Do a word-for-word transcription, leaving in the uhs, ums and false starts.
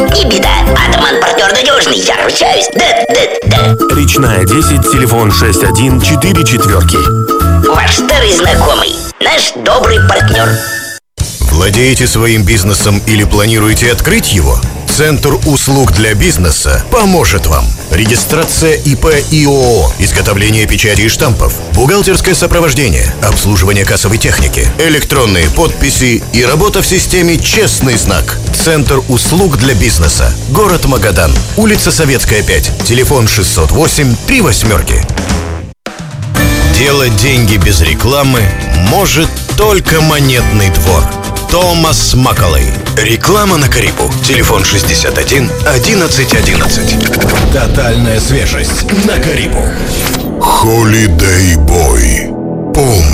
Не беда, Атаман партнер надежный, я ручаюсь. Да, да, да. Речная десять, телефон шесть один четыре четверки. Ваш старый знакомый, наш добрый партнер. Владеете своим бизнесом или планируете открыть его? Центр услуг для бизнеса поможет вам. Регистрация ИП и ООО, изготовление печати и штампов, бухгалтерское сопровождение, обслуживание кассовой техники, электронные подписи и работа в системе «Честный знак». Центр услуг для бизнеса. Город Магадан. Улица Советская, пять. Телефон шестьсот восемь три восьмерки. Делать деньги без рекламы может только Монетный двор. Томас Макколей. Реклама на Карибу. Телефон шестьдесят один одиннадцать одиннадцать. Тотальная свежесть на Карибу. Holiday Boy. Помни.